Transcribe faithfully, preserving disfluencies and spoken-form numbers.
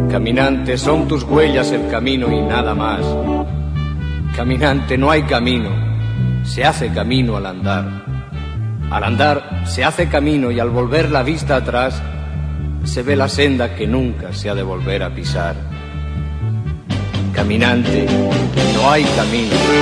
Caminante, son tus huellas el camino y nada más. Caminante, no hay camino, se hace camino al andar. Al andar se hace camino y al volver la vista atrás se ve la senda que nunca se ha de volver a pisar. Caminante, no hay camino.